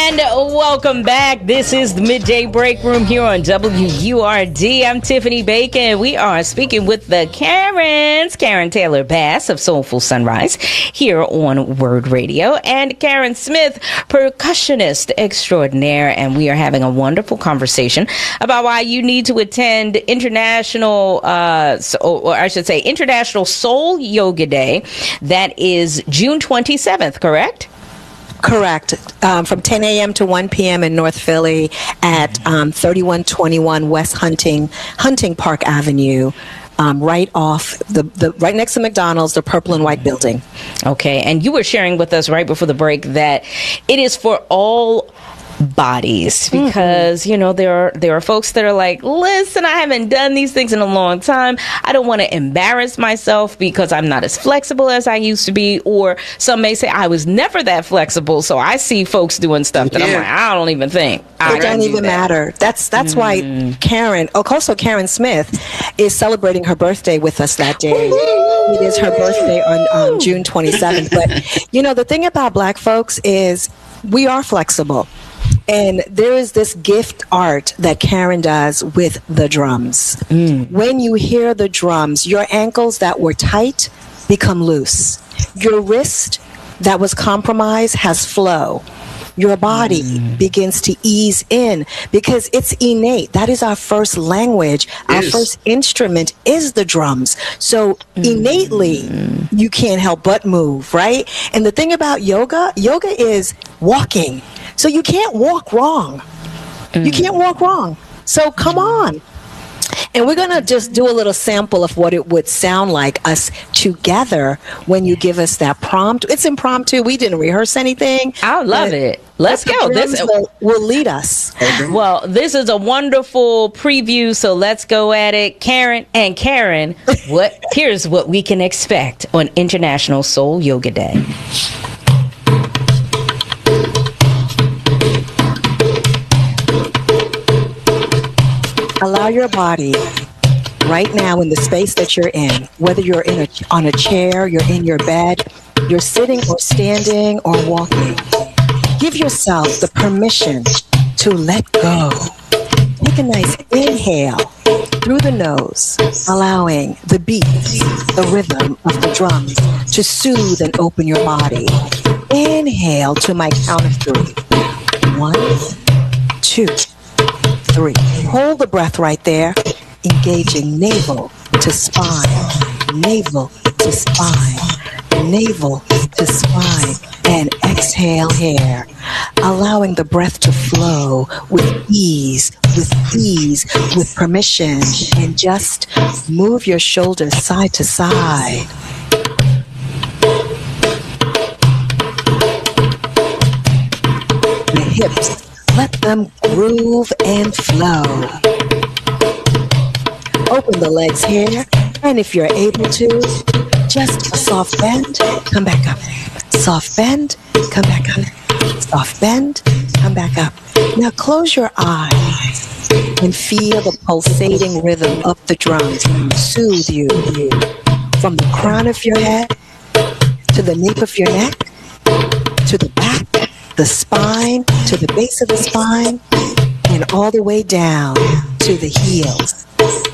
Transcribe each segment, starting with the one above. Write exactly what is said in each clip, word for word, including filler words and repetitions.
And welcome back. This is the Midday Break Room here on W U R D. I'm Tiffany Bacon. We are speaking with the Karens, Karen Taylor Bass of Soulful Sunrise here on Word Radio, and Karen Smith, percussionist extraordinaire. And we are having a wonderful conversation about why you need to attend International, uh, or I should say International Soul Yoga Day. That is June twenty-seventh, correct? Correct. Um, from ten a.m. to one p.m. in North Philly at um, thirty-one twenty-one West Hunting Hunting Park Avenue, um, right off the, the right next to McDonald's, the purple and white building. Okay, and you were sharing with us right before the break that it is for all bodies, because mm-hmm. you know there are there are folks that are like, listen, I haven't done these things in a long time. I don't want to embarrass myself because I'm not as flexible as I used to be. Or some may say I was never that flexible, so I see folks doing stuff that yeah. I'm like, I don't even think I it doesn't do even that. matter. That's that's mm. why Karen, also Karen Smith, is celebrating her birthday with us that day. It is her birthday on um, June twenty-seventh. But you know, the thing about Black folks is we are flexible. And there is this gift art that Karen does with the drums. Mm. When you hear the drums, your ankles that were tight become loose. Your wrist that was compromised has flow. Your body mm. begins to ease in because it's innate. That is our first language. Our yes. first instrument is the drums. So mm. innately, you can't help but move, right? And the thing about yoga, yoga is walking. So you can't walk wrong. Mm. You can't walk wrong. So come on. And we're going to just do a little sample of what it would sound like us together when you give us that prompt. It's impromptu. We didn't rehearse anything. I love it. Let's go. This will, will lead us. Well, this is a wonderful preview, so let's go at it. Karen and Karen, what? Here's what we can expect on International Soul Yoga Day. Allow your body right now in the space that you're in, whether you're in a, on a chair, you're in your bed, you're sitting or standing or walking. Give yourself the permission to let go. Take a nice inhale through the nose, allowing the beats, the rhythm of the drums to soothe and open your body. Inhale to my count of three. One, two, three. Hold the breath right there, engaging navel to spine, navel to spine, navel to spine, and exhale here, allowing the breath to flow with ease, with ease, with permission, and just move your shoulders side to side. The hips, let them groove and flow. Open the legs here, and if you're able to, just a soft bend, come back up. Soft bend, come back up. Soft bend, come back up. Now close your eyes and feel the pulsating rhythm of the drums soothe you from the crown of your head to the nape of your neck, to the back, the spine, to the base of the spine, and all the way down to the heels.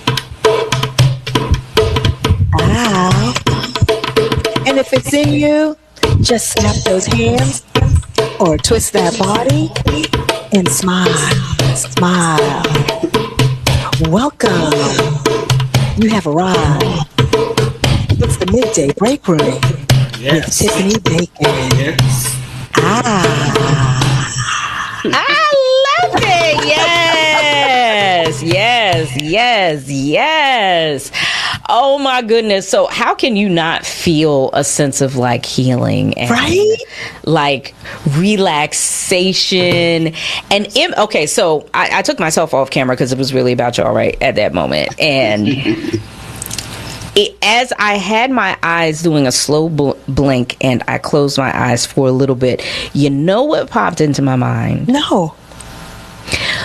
Ow. And if it's in you, just snap those hands or twist that body and smile, smile. Welcome. You have arrived. It's the Midday Break Room yes. with Tiffany Bacon. Yes. Ah. I love it. Yes. Yes. Yes. Yes. Oh my goodness. So how can you not feel a sense of like healing and right? like relaxation and im- okay, so I, I took myself off camera because it was really about y'all right at that moment. And it, as I had my eyes doing a slow bl- blink and I closed my eyes for a little bit, you know what popped into my mind? No.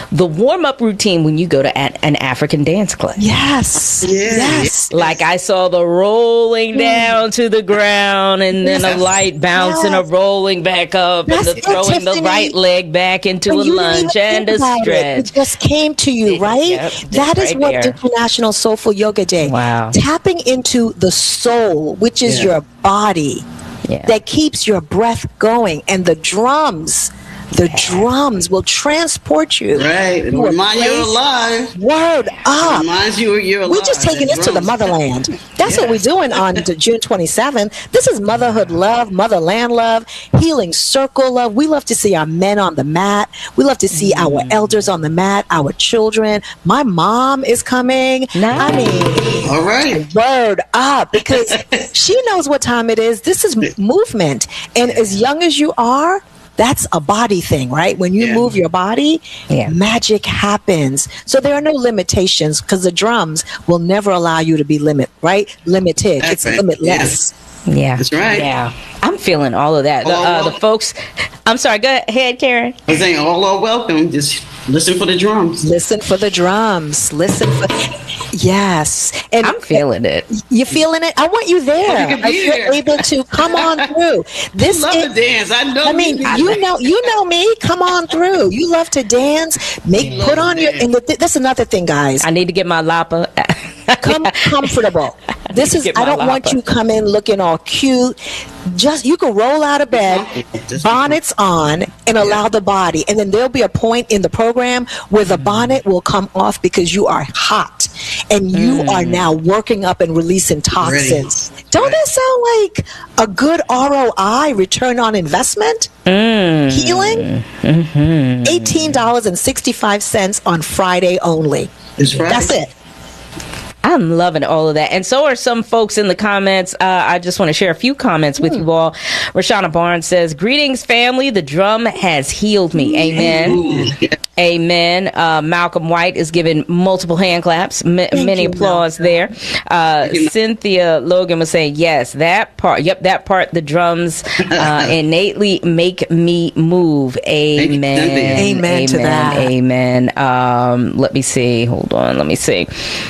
the warm-up routine when you go to a- an African dance class. Yes. Yeah. Yes. Like I saw the rolling down to the ground and then a light bounce and a Yes. rolling back up That's and the it, throwing the Tiffany. right leg back into And a you didn't lunge even and think a about it. stretch. It just came to you, right? Yep, that is right what there. International Soulful Yoga Day. Wow. Tapping into the soul, which is Yeah. your body, Yeah. that keeps your breath going, and the drums. The drums will transport you. Right. It'll to a remind you you're place- alive. Word It up. reminds you you're alive. We're just taking That this to the drums. motherland. That's what we're doing on the June twenty-seventh. This is motherhood love, motherland love, healing circle love. We love to see our men on the mat. We love to see our elders on the mat, our children. My mom is coming. Nice. I mean, All right. word up, because she knows what time it is. This is movement. And as young as you are, that's a body thing, right? When you Yeah. move your body, Yeah. magic happens. So there are no limitations, because the drums will never allow you to be limit, right? Limited. That's It's right. limitless. Yeah. That's right. Yeah. I'm feeling all of that. The, Oh, uh, the well. folks, I'm sorry, go ahead, Karen. I saying all are welcome. Just listen for the drums. Listen for the drums. Listen for, yes. And I'm feeling it. you feeling it? I want you there. You can be If you're there. able to come on through. This Love is, to dance. I know. I mean, you know, you know me. Come on through. You love to dance. Make love put to on your. dance. And the, th- that's another thing, guys. I need to get my lapa. Come comfortable. This is. Get I my don't want lapa. you come in looking all cute. Just you can roll out of bed, Just- bonnets on, and allow the body. And then there'll be a point in the program where the bonnet will come off because you are hot, and you Mm. are now working up and releasing toxins. Don't that sound like a good R O I, return on investment? Mm. Healing. Mm-hmm. Eighteen dollars and sixty-five cents on Friday only. It's right. That's it. I'm loving all of that. And so are some folks in the comments. Uh, I just want to share a few comments with you all. Rashana Barnes says, greetings, family. The drum has healed me. Amen. Ooh, yeah. Amen. Uh, Malcolm White is giving multiple hand claps. M- many you, applause there. Uh, you, Mal- Cynthia Logan was saying, yes, that part. Yep, that part. The drums uh, innately make me move. Amen. Cynthia. Amen to that. Amen. Um, let me see. Hold on. Let me see.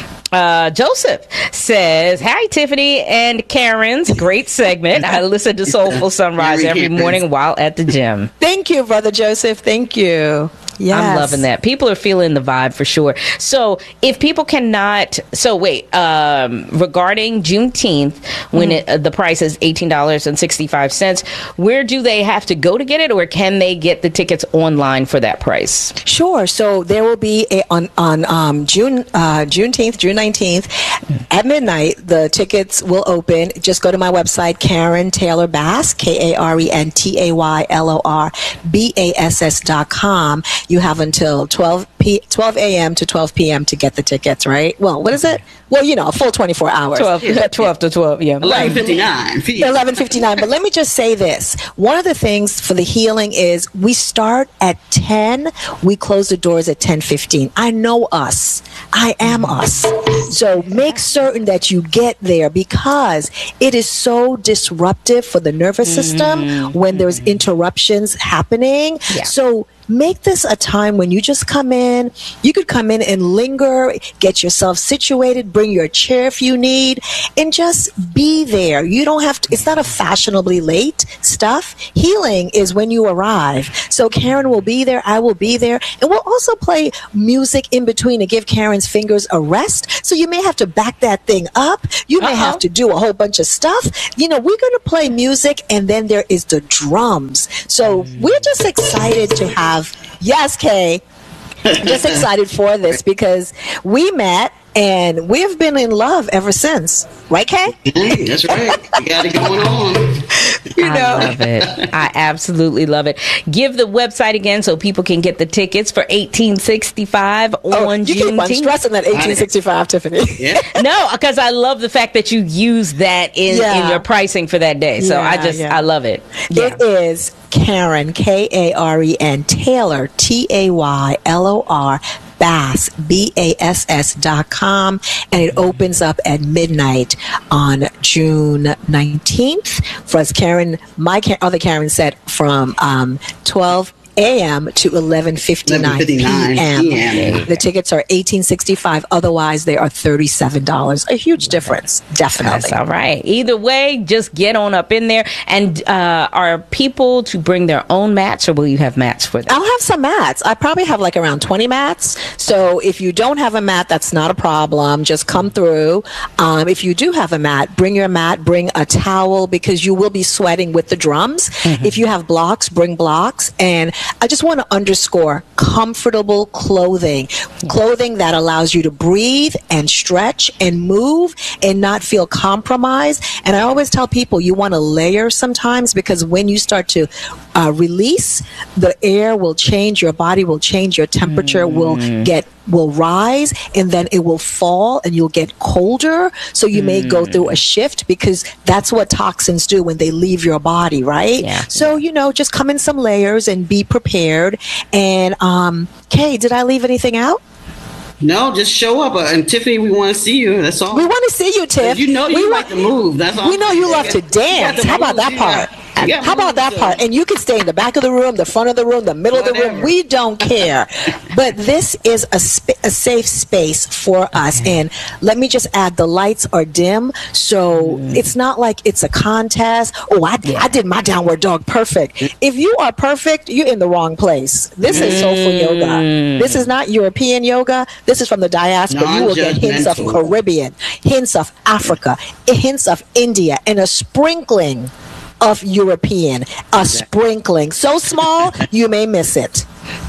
Uh, Joseph says, hi, Tiffany and Karen's great segment. I listen to Soulful Sunrise Very every good. morning while at the gym. Thank you, Brother Joseph. Thank you. Yes. I'm loving that. People are feeling the vibe for sure. So if people cannot, so wait, um, regarding Juneteenth, when it, uh, the price is eighteen dollars and sixty-five cents, where do they have to go to get it, or can they get the tickets online for that price? Sure. So there will be a, on on um, June uh, Juneteenth, June nineteenth at midnight. The tickets will open. Just go to my website, Karen Taylor Bass, K A R E N T A Y L O R B A S S dot com. You have until twelve p twelve a.m. to twelve p.m. to get the tickets. Right? Well, what is it? Well, you know, a full twenty-four hours. twelve, twelve to twelve, yeah. eleven fifty-nine. eleven fifty-nine. But let me just say this. One of the things for the healing is we start at ten. We close the doors at ten fifteen. I know us. I am us. So make certain that you get there, because it is so disruptive for the nervous system when there's interruptions happening. Yeah. So make this a time when you just come in. You could come in and linger, get yourself situated, bring your chair if you need, and just be there. You don't have to, it's not a fashionably late stuff. Healing is when you arrive. So Karen will be there, I will be there, and we'll also play music in between to give Karen's fingers a rest. So you may have to back that thing up. You may Uh-oh. have to do a whole bunch of stuff. You know, we're going to play music, and then there is the drums. So we're just excited to have, yes, Kay, just excited for this, because we met and we've been in love ever since. Right, Kay? Hey, that's right. You got it going on. You I know. love it. I absolutely love it. Give the website again so people can get the tickets for eighteen sixty-five Oh, on you keep on Juneteenth. stressing that eighteen sixty-five, Tiffany. Yeah. No, because I love the fact that you use that in, Yeah. in your pricing for that day. So I Yeah, just, yeah. I love it. Yeah. It is Karen, K A R E N, Taylor, T A Y L O R, Bass, B A S S dot com, and it opens up at midnight on June nineteenth. For as Karen, my Ka- other Karen said, from um, twelve a.m. to eleven fifty-nine p.m. p.m. The tickets are eighteen sixty-five. Otherwise, they are thirty-seven dollars. A huge difference, definitely. That's all right. Either way, just get on up in there. And uh, are people to bring their own mats, or will you have mats for them? I'll have some mats. I probably have like around twenty mats. So if you don't have a mat, that's not a problem. Just come through. Um, if you do have a mat, bring your mat, bring a towel, because you will be sweating with the drums. Mm-hmm. If you have blocks, bring blocks. And I just want to underscore comfortable clothing, clothing that allows you to breathe and stretch and move and not feel compromised. And I always tell people you want to layer sometimes, because when you start to uh, release, the air will change, your body will change, your temperature mm. will get will rise, and then it will fall and you'll get colder. So you mm. may go through a shift, because that's what toxins do when they leave your body, right? Yeah. So, you know, just come in some layers and be prepared. And, um, Kay, did I leave anything out? No, just show up. Uh, and Tiffany, we want to see you. That's all. We want to see you, Tiff. You know you we like to move. That's all. We know you love to dance. How about that part? How about that part? And you can stay in the back of the room, the front of the room, the middle Whatever. of the room. We don't care. But this is a, sp- a safe space for us. Okay. And let me just add, the lights are dim. So mm. it's not like it's a contest. Oh, I, yeah. I did my downward dog perfect. If you are perfect, you're in the wrong place. This is soulful yoga. This is not European yoga. This is from the diaspora. You will get hints of Caribbean, hints of Africa, hints of India, and a sprinkling of European, a sprinkling so small you may miss it.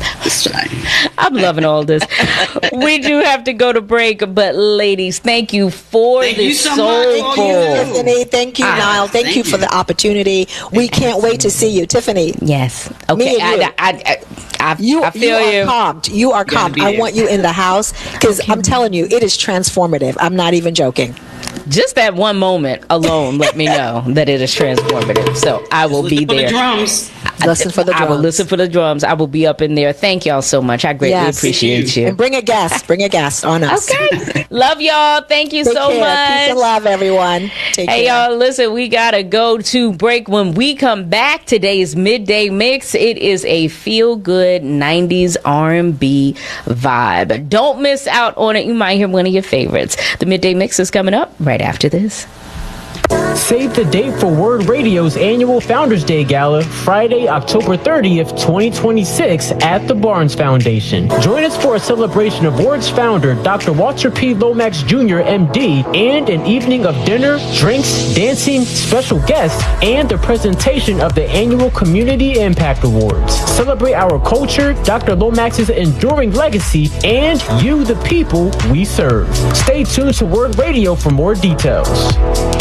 I'm loving all this. We do have to go to break, but ladies, thank you for thank this you so soulful. Thank you, Tiffany. Thank you, ah, Niall. Thank, thank you, you for the opportunity. We can't wait to see you, Tiffany. Yes. Okay. Me and you. I, I, I, I, you, I feel you. you. Are calmed. You are calmed. I want you in the house, because okay. I'm telling you, it is transformative. I'm not even joking. Just that one moment alone let me know that it is transformative. So I will listen be there. For the drums. Listen for the drums. I will listen for the drums. I will be up in there. Thank y'all so much. I greatly yes. appreciate you. you. And bring a guest. Bring a guest on us. Okay. Love y'all. Thank you Take so care. much. Peace and love, everyone. Take hey, care. y'all, listen, we got to go to break. When we come back, today's Midday Mix, it is a feel-good nineties R and B vibe. Don't miss out on it. You might hear one of your favorites. The Midday Mix is coming up right after this. Save the date for Word Radio's annual Founders Day Gala, Friday, October thirtieth, twenty twenty-six, at the Barnes Foundation. Join us for a celebration of Word's founder, Doctor Walter P. Lomax Junior, M D, and an evening of dinner, drinks, dancing, special guests, and the presentation of the annual Community Impact Awards. Celebrate our culture, Doctor Lomax's enduring legacy, and you, the people we serve. Stay tuned to Word Radio for more details.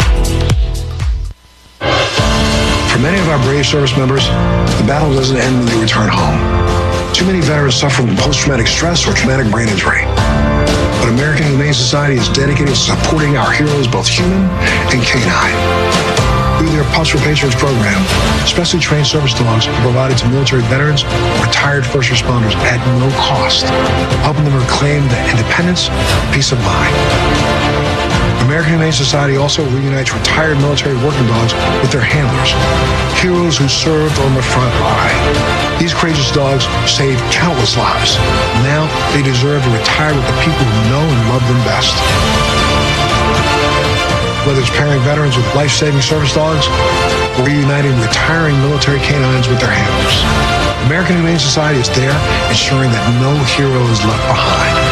For many of our brave service members, the battle doesn't end when they return home. Too many veterans suffer from post-traumatic stress or traumatic brain injury. But American Humane Society is dedicated to supporting our heroes, both human and canine. Through their Pups for Patrons program, specially trained service dogs are provided to military veterans and retired first responders at no cost, helping them reclaim their independence and peace of mind. American Humane Society also reunites retired military working dogs with their handlers, heroes who served on the front line. These courageous dogs saved countless lives. Now they deserve to retire with the people who know and love them best. Whether it's pairing veterans with life-saving service dogs or reuniting retiring military canines with their handlers, American Humane Society is there ensuring that no hero is left behind.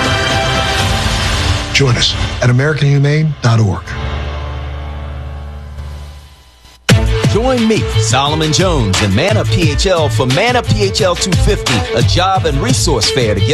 Join us at american humane dot org. Join me, Solomon Jones, and Man Up P H L for Man Up P H L two fifty, a job and resource fair to get